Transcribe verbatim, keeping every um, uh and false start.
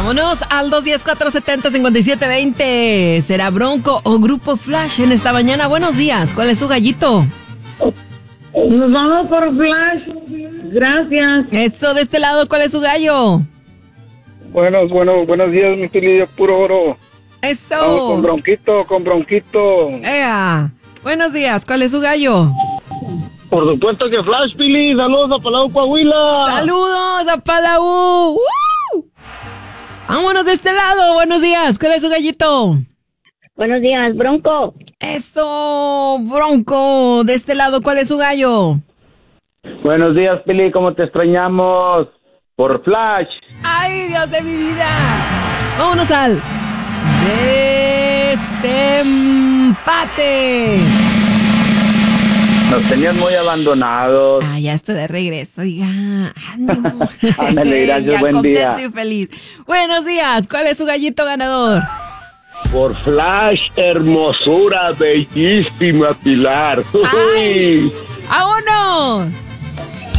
Vámonos al dos uno cero, cuatro siete cero, cinco siete dos cero. ¿Será Bronco o Grupo Flash en esta mañana? Buenos días. ¿Cuál es su gallito? Nos vamos por Flash. Gracias. Eso, de este lado, ¿cuál es su gallo? Buenos, buenos, buenos días, mi Pili, de puro oro. Eso. Vamos con Bronquito, con Bronquito. Ea. Buenos días, ¿cuál es su gallo? Por supuesto que Flash, Pili. Saludos a Palau, Coahuila. Saludos a Palau. ¡Uh! Vámonos de este lado. Buenos días, ¿cuál es su gallito? Buenos días, Bronco. Eso, Bronco. De este lado, ¿cuál es su gallo? Buenos días, Pili, ¿cómo te extrañamos? Por Flash. ¡Ay, Dios de mi vida! Vámonos al desempate. Nos tenías muy abandonados. Ah, ya estoy de regreso, oiga. Ánimo. Ándale, gracias, ya buen contento día. y feliz. Buenos días, ¿cuál es su gallito ganador? Por Flash, hermosura, bellísima Pilar. ¡Ay! ¡Vámonos!